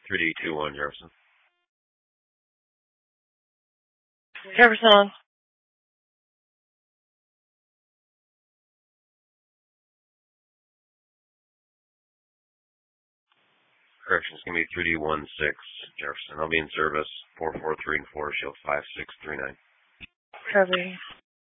3D21 Jefferson. Jefferson. Correction, it's going to be 3D16 Jefferson. I'll be in service 443 and 4, shield 5639. Copy.